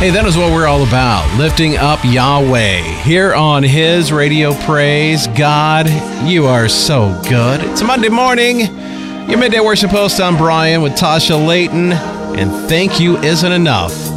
Hey, that is what we're all about, lifting up Yahweh here on His Radio Praise. God, you are so good. It's a Monday morning. Your Midday Worship host, I'm Brian with Tasha Layton, and thank you isn't enough.